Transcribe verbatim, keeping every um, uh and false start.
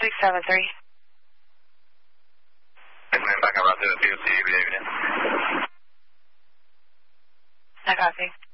six seven three. Back on Route seven, P O C, good evening. I copy.